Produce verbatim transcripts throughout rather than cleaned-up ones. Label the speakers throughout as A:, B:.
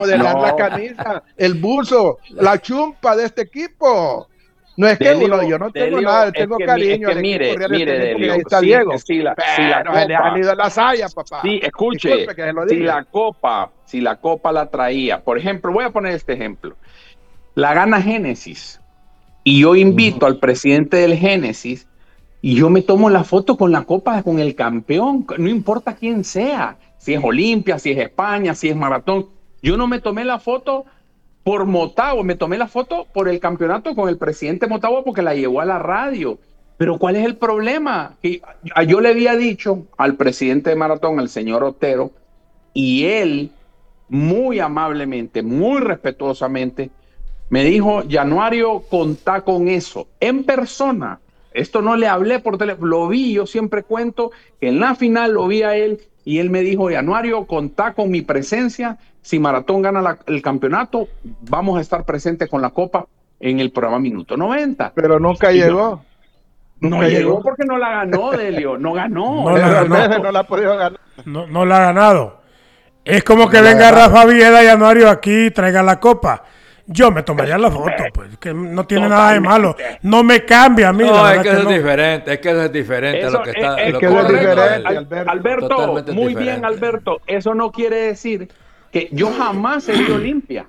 A: modelar
B: No.
A: la camisa, el buzo, la chumpa de este equipo. No es que
B: Delio,
A: uno, yo no tengo
B: Delio,
A: nada,
B: es
A: tengo
B: que,
A: cariño
B: es que
A: al equipo
B: mire,
A: Real
B: mire,
A: Estelí, porque
B: Delio,
A: ahí está
B: si,
A: Diego.
B: si, la, si la
A: Pero se le han
B: copa,
A: ido las sayas, papá.
B: sí, escuche,
A: Disculpe que se lo
B: si
A: diga.
B: la copa, si la copa la traía, por ejemplo, voy a poner este ejemplo, la gana Génesis, y yo invito
A: Uh-huh.
B: al presidente del Génesis, y yo me tomo la foto con la copa, con el campeón, no importa quién sea, si es Olimpia, si es España, si es Maratón, yo no me tomé la foto por Motagua, me tomé la foto por el campeonato con el presidente Motagua porque la llevó a la radio. Pero ¿cuál es el problema? Que yo le había dicho al presidente de Maratón, al señor Otero, y él muy amablemente, muy respetuosamente, me dijo, Januario, contá con eso, en persona. Esto no le hablé por teléfono, lo vi, yo siempre cuento que en la final lo vi a él y él me dijo, Januario, contá con mi presencia. Si Maratón gana la, el campeonato, vamos a estar presentes con la copa en el programa Minuto noventa.
A: Pero nunca
B: Y yo,
A: llegó.
B: no
A: Nunca
B: llegó
A: llegó.
B: porque no la ganó, Delio, no ganó.
C: No la
A: Pero
C: ganó.
A: no, no la ha podido ganar.
C: No, no la ha ganado. Es como que
A: No la ha
C: venga
A: ganado.
C: Rafa Villeda y Januario aquí y traiga la copa. Yo me tomaría la foto, pues, que no tiene nada de malo. No me cambia a mí. la
D: No, es
C: verdad
D: que eso
C: no.
D: es diferente, es que eso es diferente a
B: Eso
D: lo que
B: es,
D: está.
B: es
D: lo
A: que
D: que
A: eso
D: está
A: es
D: hablando
A: diferente,
D: él.
A: Alberto.
B: Alberto,
D: Totalmente
B: muy
D: diferente.
B: bien, Alberto. Eso no quiere decir que yo jamás he ido Olimpia.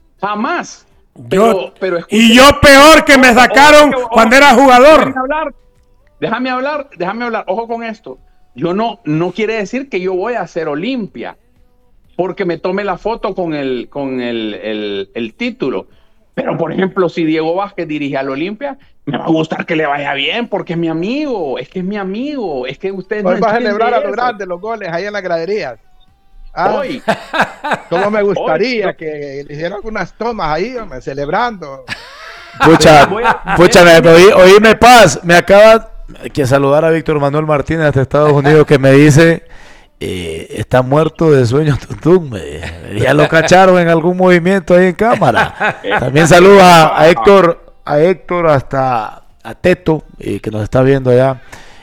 B: Jamás.
C: Yo,
B: Pero, pero
C: y yo peor que me
B: Ojo,
C: sacaron
B: ojo, ojo,
C: cuando era
B: Déjame
C: jugador.
B: hablar, déjame hablar, déjame hablar. Ojo con esto. Yo no, no quiere decir que yo voy a hacer Olimpia porque me tome la foto con el, con el, el, el título. Pero, por ejemplo, si Diego Vázquez dirige al Olimpia, me va a gustar que le vaya bien porque es mi amigo, es que es mi amigo, es que ustedes no
A: Hoy va a
B: entienden
A: celebrar a lo
B: eso.
A: grande los goles ahí en las graderías. Ah,
B: Hoy,
A: cómo me gustaría
B: hoy,
A: que le hicieran algunas tomas ahí, hombre, celebrando.
E: Pucha,
B: voy a-
E: pucha, me, oí, oíme Paz, me acaba que saludar a Víctor Manuel Martínez de Estados Unidos que me dice, eh, está muerto de sueño Tuntún, me dice. Ya lo cacharon en algún movimiento ahí en cámara. También saluda a, a Héctor, a Héctor hasta a Teto, eh, que nos está viendo allá.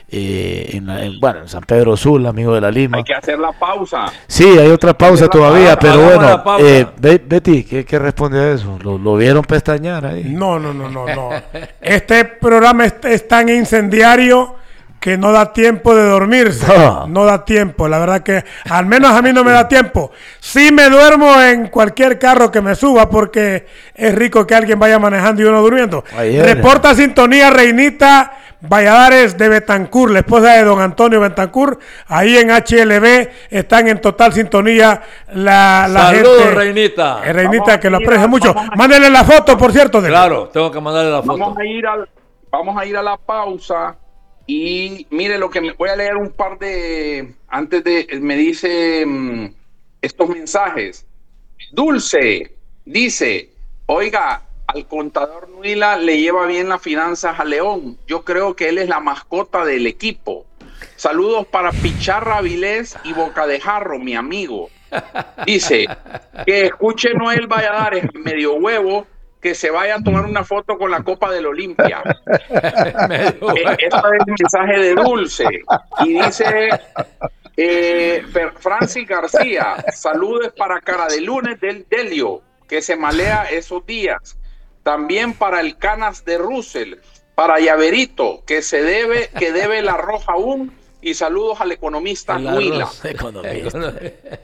E: Eh, en, la- en- bueno, en San Pedro Sula, amigo de la Lima.
B: hay que hacer la pausa.
E: Sí, hay otra pausa
B: la
E: todavía,
D: pausa,
E: pero
D: hagamos
E: bueno,
D: la pausa.
E: eh, Be- Betty, ¿qué, qué responde a eso? ¿Lo, lo vieron pestañear ahí?
C: No, no, no, no, no. Este programa es, es tan incendiario que no da tiempo de dormirse.
E: No.
C: No da tiempo. La verdad que al menos a mí no me da tiempo. Sí me duermo en cualquier carro que me suba porque es rico que alguien vaya manejando y uno durmiendo.
E: Ayer.
C: Reporta sintonía Reinita Valladares de Betancur, la esposa de don Antonio Betancur. Ahí en H L B están en total sintonía la, la
D: Saludos,
C: gente.
D: Reinita.
C: Eh, Reinita,
B: Vamos a
C: que lo
B: ir
C: aprecia
B: a-
C: mucho.
B: vamos a-
C: Mándenle la foto, por cierto. De
D: Claro, tengo que mandarle la foto.
B: Vamos a ir al, vamos a ir a la pausa y mire lo que me voy a leer un par de antes de me dice mm, estos mensajes. Dulce dice, oiga, al contador Nuila le lleva bien las finanzas a León. Yo creo que él es la mascota del equipo. Saludos para Picharra Vilés y Boca de Jarro, mi amigo. Dice que escuche Noel Valladares, medio huevo, que se vaya a tomar una foto con la Copa del Olimpia.
D: Medio-
B: Eh, Este es el mensaje de Dulce. Y dice eh, Fer- Francis García, saludos para Cara de Lunes del Delio, que se malea esos días. También para el Canas de Russell, para Llaverito, que se debe, que debe la roja aún. Y saludos al economista
D: El
B: Nuila.
D: arroz.
E: Economista.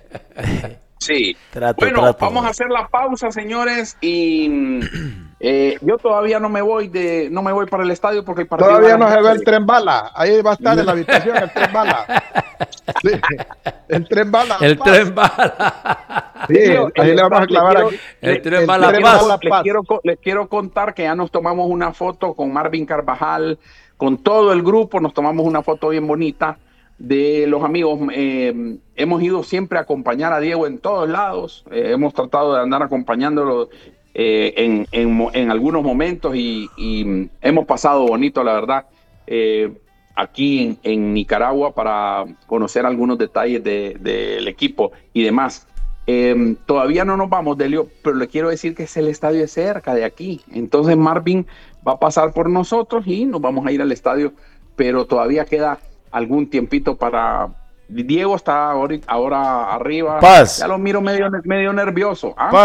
B: Sí.
E: Trato,
B: bueno,
E: trato.
B: vamos a hacer la pausa, señores, y mm, eh, yo todavía no me voy de, no me voy para el estadio porque el partido
A: Todavía
B: va a
A: no se ve
B: las
A: el tren bala. Ahí va a estar en la habitación el tren bala. Sí, el tren bala.
D: El
A: Paz.
D: tren bala.
A: Sí, ahí le vamos a clavar
B: quiero-
A: aquí.
D: El tren
A: El
D: bala
A: tren
D: paz.
A: bala
B: Les
A: paz.
B: quiero, co- les quiero contar que ya nos tomamos una foto con Marvin Carvajal, con todo el grupo, nos tomamos una foto bien bonita de los amigos. Eh, hemos ido siempre a acompañar a Diego en todos lados, eh, hemos tratado de andar acompañándolo eh, en, en, mo- en algunos momentos y, y hemos pasado bonito, la verdad, eh, aquí en, en Nicaragua para conocer algunos detalles de- del equipo y demás. Eh, todavía no nos vamos, Delio, pero le quiero decir que es el estadio de cerca de aquí. Entonces Marvin va a pasar por nosotros y nos vamos a ir al estadio, pero todavía queda algún tiempito para... Diego está ahorita, ahora arriba.
E: Paz.
B: Ya lo miro medio, medio nervioso. ¿ah?
E: Paz.